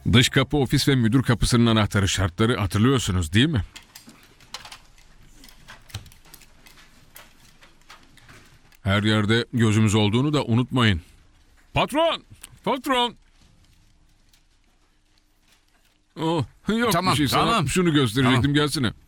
Dış kapı, ofis ve müdür kapısının anahtarı şartları hatırlıyorsunuz değil mi? Her yerde gözümüz olduğunu da unutmayın. Patron! Patron! Oh, yok Tamam, bir şey sana tamam. şunu gösterecektim, gelsene.